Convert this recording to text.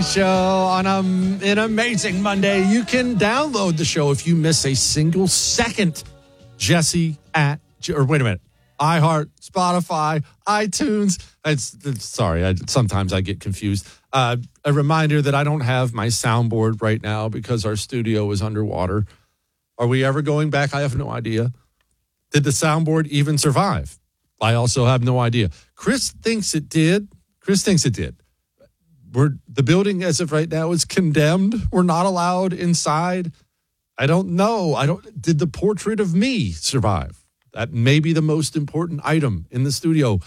Show on an amazing Monday. You can download the show if you miss a single second. Jesse wait a minute. iHeart, Spotify, iTunes. Sometimes I get confused. A reminder that I don't have my soundboard right now because our studio is underwater. Are we ever going back? I have no idea. Did the soundboard even survive? I also have no idea. Chris thinks it did. The building as of right now is condemned. We're not allowed inside. I don't know. Did the portrait of me survive? That may be the most important item in the studio.